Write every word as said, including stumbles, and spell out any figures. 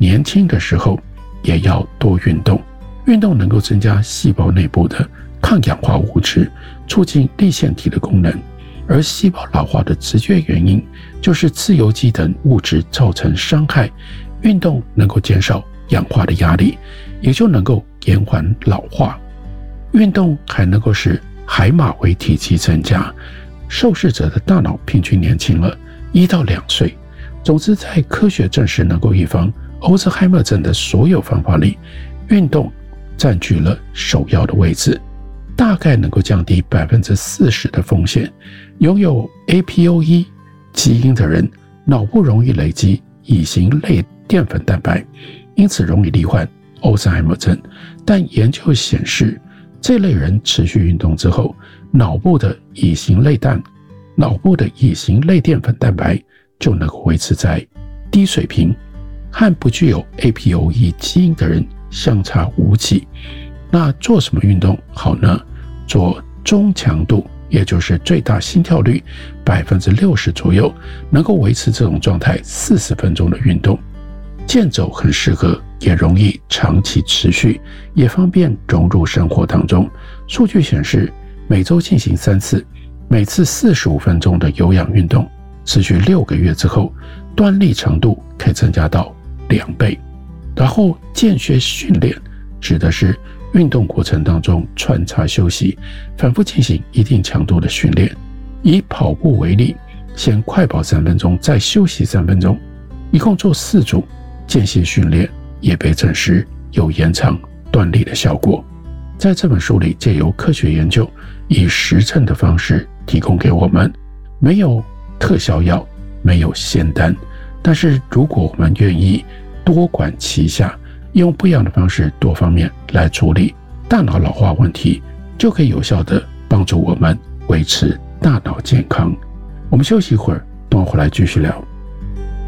年轻的时候也要多运动。运动能够增加细胞内部的抗氧化物质，促进粒线体的功能。而细胞老化的直接原因就是自由基等物质造成伤害，运动能够减少氧化的压力，也就能够延缓老化。运动还能够使海马回体积增加，受试者的大脑平均年轻了一到两岁。总之，在科学证实能够预防欧兹海默症的所有方法里，运动占据了首要的位置，大概能够降低百分之四十的风险。拥有 A P O E 基因的人，脑部容易累积乙型类淀粉蛋白，因此容易罹患欧兹海默症。但研究显示，这类人持续运动之后，脑部的乙型类蛋、脑部的乙型类淀粉蛋白就能够维持在低水平，和不具有 A P O E 基因的人相差无几。那做什么运动好呢？做中强度，也就是最大心跳率百分之六十左右，能够维持这种状态四十分钟的运动。健走很适合，也容易长期持续，也方便融入生活当中。数据显示，每周进行三次，每次四十五分钟的有氧运动，持续六个月之后，端力程度可以增加到两倍。然后间歇训练指的是运动过程当中穿插休息，反复进行一定强度的训练。以跑步为例，先快跑三分钟，再休息三分钟，一共做四组。间歇训练也被证实有延长端力的效果。在这本书里，借由科学研究，以实证的方式提供给我们，没有特效药，没有仙丹，但是如果我们愿意多管齐下，用不一样的方式多方面来处理大脑老化问题，就可以有效地帮助我们维持大脑健康。我们休息一会儿，等我回来继续聊。